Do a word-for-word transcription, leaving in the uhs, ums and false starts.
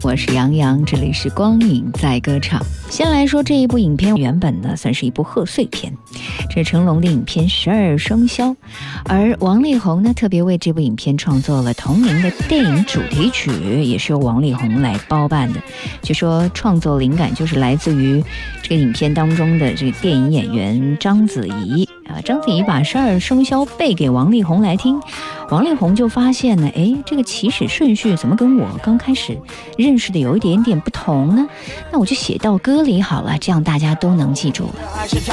我是杨洋，这里是光影在歌唱。先来说这一部影片，原本呢算是一部贺岁片，这是成龙的影片《十二生肖》，而王力宏呢特别为这部影片创作了同名的电影主题曲，也是由王力宏来包办的。据说创作灵感就是来自于这个影片当中的这个电影演员章子怡啊，章子怡把十二生肖背给王力宏来听，王力宏就发现呢，哎，这个起始顺序怎么跟我刚开始认识的有一点点不同呢？那我就写到歌里好了，这样大家都能记住了。